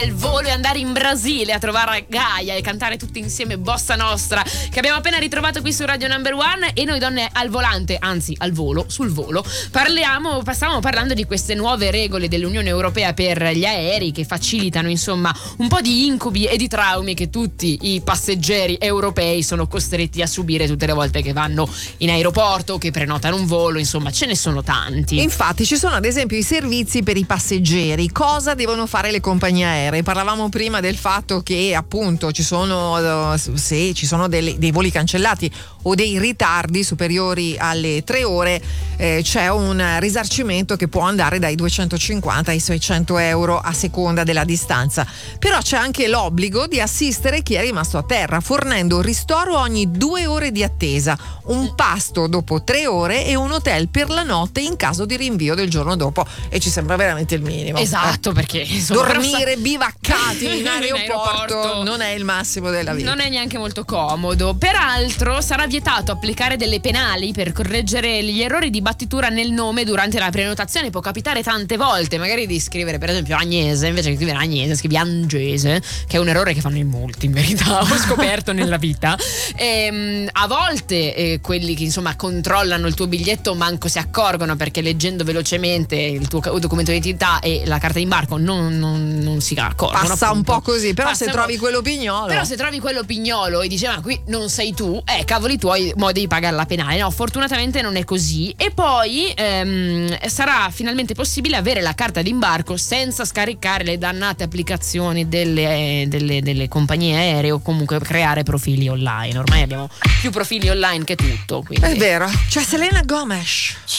il volo e andare in Brasile a trovare Gaia e cantare tutti insieme Bossa Nostra, che abbiamo appena ritrovato qui su Radio Number One. E noi donne al volante, anzi al volo, sul volo, stavamo parlando di queste nuove regole dell'Unione Europea per gli aerei, che facilitano insomma un po' di incubi e di traumi che tutti i passeggeri europei sono costretti a subire tutte le volte che vanno in aeroporto, che prenotano un volo, insomma ce ne sono tanti. Infatti ci sono ad esempio i servizi per i passeggeri. Cosa devono fare le compagnie aeree? Parlavamo prima del fatto che appunto ci sono dei voli cancellati o dei ritardi superiori alle 3 ore, c'è un risarcimento che può andare dai 250 ai 600 euro a seconda della distanza. Però c'è anche l'obbligo di assistere chi è rimasto a terra, fornendo ristoro ogni 2 ore di attesa, un pasto dopo 3 ore e un hotel per la notte in caso di rinvio del giorno dopo. E ci sembra veramente il minimo. Esatto, perché insomma, dormire bivaccati in aeroporto non è il massimo della vita. Non è neanche molto comodo. Peraltro sarà vietato applicare delle penali per correggere gli errori di battitura nel nome durante la prenotazione. Può capitare tante volte magari di scrivere per esempio Agnese, invece che scrivere Agnese scrivi Angese, che è un errore che fanno in molti in verità, ho scoperto nella vita. A volte quelli che insomma controllano il tuo biglietto manco si accorgono, perché leggendo velocemente il tuo documento di identità e la carta d'imbarco non si accorgono. Passa appunto un po' così, però Passa se trovi quello pignolo. Però se trovi quello pignolo e dici ma qui non sei tu, cavoli tuoi, mo devi pagare la penale. No, fortunatamente non è così. E poi sarà finalmente possibile avere la carta d'imbarco senza scaricare le dannate applicazioni delle compagnie aeree o comunque creare profili online. Ormai abbiamo più profili online che tutto, quindi. È vero, c'è Selena Gomez.